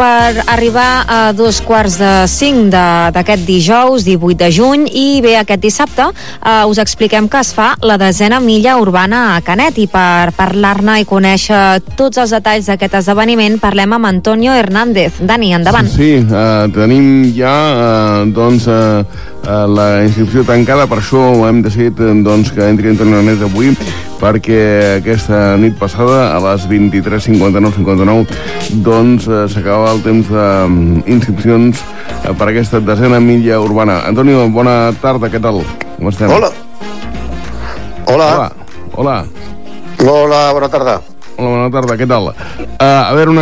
per arribar a 4:45 d'aquest dijous, 18 de juny, i bé, aquest dissabte us expliquem que es fa la 10a milla urbana a Canet, i per parlar-ne i conèixer tots els detalls d'aquest esdeveniment parlem amb Antonio Hernández. Dani, endavant. Sí, tenim ja la inscripció tancada, per això hem decidit que entri Antonio Hernández avui, perquè aquesta nit passada, a les 23:59 s'acabava el temps d'inscripcions per aquesta 10a milla urbana. Antonio, bona tarda, què tal? Com estem? Hola. Hola. Hola. Hola, bona tarda. Hola, bona tarda, què tal? A veure,